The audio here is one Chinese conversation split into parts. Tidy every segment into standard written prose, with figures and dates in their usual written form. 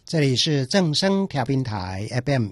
这里是正声调频台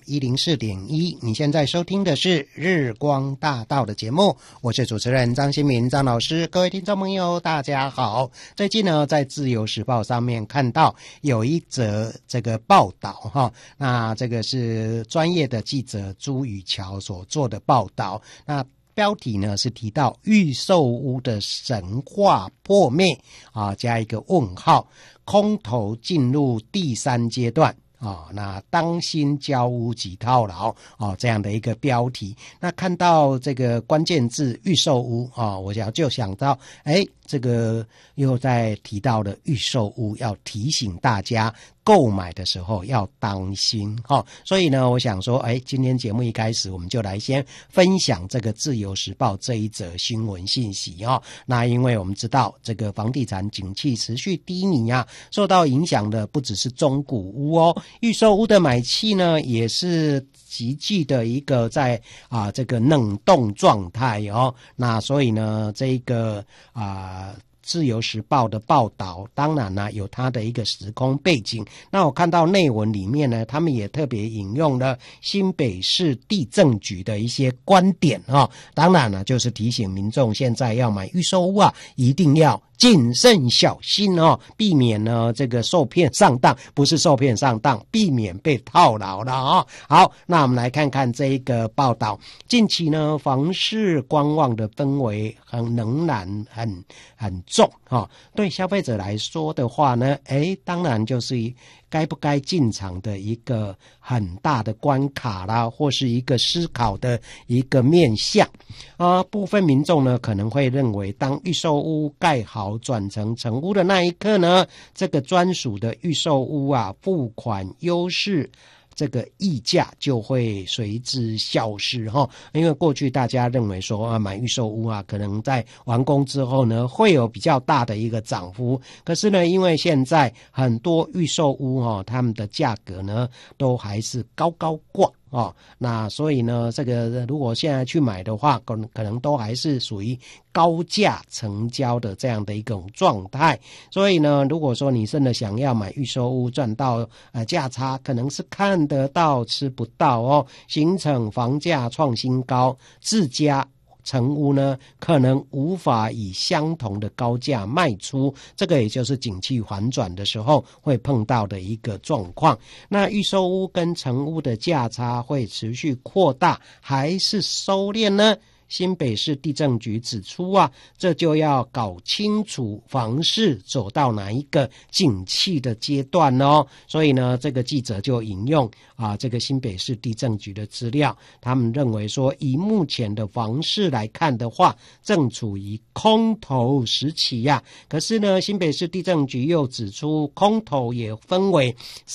FM104.1， 你现在收听的是日光大道的节目，我是主持人张新民张老师。各位听众朋友大家好，最近呢在自由时报上面看到有一则这个报道那这个是专业的记者朱宇桥所做的报道，那标题呢是提到预售屋的神话破灭加一个问号，空头进入第3阶段那当心交屋及套牢这样的一个标题。那看到这个关键字预售屋我就想到这个又在提到了预售屋，要提醒大家购买的时候要当心所以呢我想说今天节目一开始我们就来先分享这个自由时报这一则新闻信息那因为我们知道这个房地产景气持续低迷受到影响的不只是中古屋预售屋的买气呢也是急剧的一个在这个冷冻状态那所以呢这个自由时报的报道当然呢有它的一个时空背景，那我看到内文里面呢他们也特别引用了新北市地政局的一些观点当然呢就是提醒民众现在要买预售屋一定要谨慎小心避免呢这个受骗上当，不是受骗上当，避免被套牢了好，那我们来看看这一个报道。近期呢房市观望的氛围仍然很重对消费者来说的话呢当然就是该不该进场的一个很大的关卡啦，或是一个思考的一个面向部分民众呢可能会认为当预售屋盖好转成成屋的那一刻呢，这个专属的预售屋付款优势这个溢价就会随之消失因为过去大家认为说买预售屋可能在完工之后呢会有比较大的一个涨幅，可是呢因为现在很多预售屋他们的价格呢都还是高高挂那所以呢这个如果现在去买的话可能都还是属于高价成交的这样的一种状态，所以呢如果说你真的想要买预售屋赚到价差，可能是看得到吃不到形成房价创新高，自家成屋呢可能无法以相同的高价卖出，这个也就是景气反转的时候会碰到的一个状况。那预售屋跟成屋的价差会持续扩大还是收敛呢？新北市地政局指出这就要搞清楚房市走到哪一个景气的阶段所以呢这个记者就引用这个新北市地政局的资料，他们认为说以目前的房市来看的话正处于空头时期可是呢新北市地政局又指出空头也分为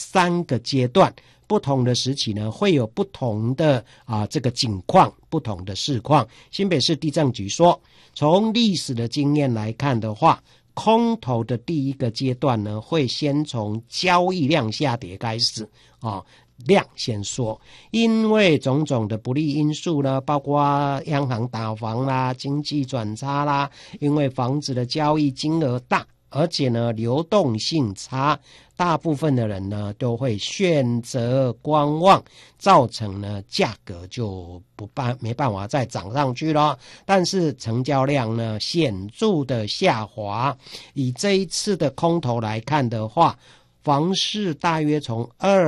3个阶段，不同的时期呢会有不同的这个景况，不同的市况。新北市地政局说，从历史的经验来看的话，空头的第一个阶段呢会先从交易量下跌开始量先说，因为种种的不利因素呢，包括央行打房啦、经济转差啦，因为房子的交易金额大，而且呢流动性差，大部分的人呢都会选择观望，造成呢价格就没办法再涨上去了。但是成交量呢显著的下滑，以这一次的空头来看的话，房市大约从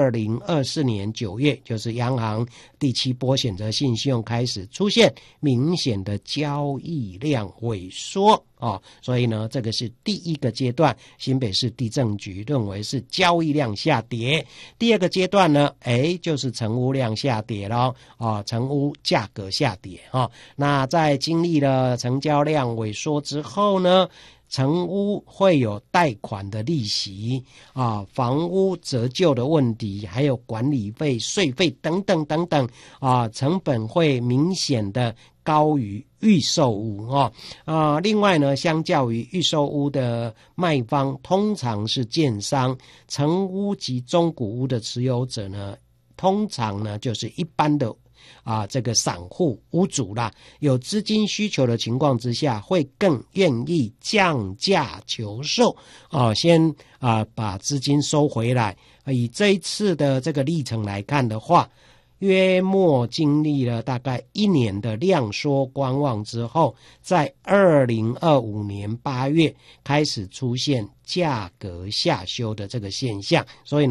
2024年9月，就是央行第7波选择性信用开始出现明显的交易量萎缩所以呢这个是第一个阶段，新北市地政局认为是交易量下跌。第二个阶段呢就是成屋量下跌咯成屋价格下跌那在经历了成交量萎缩之后呢，成屋会有贷款的利息房屋折旧的问题，还有管理费、税费等等等等成本会明显的高于预售屋另外呢，相较于预售屋的卖方通常是建商，成屋及中古屋的持有者呢通常呢就是一般的这个散户屋主啦，有资金需求的情况之下，会更愿意降价求售先把资金收回来。以这一次的这个历程来看的话，约莫经历了大概1年的量缩观望之后，在2025年8月开始出现价格下修的这个现象，所以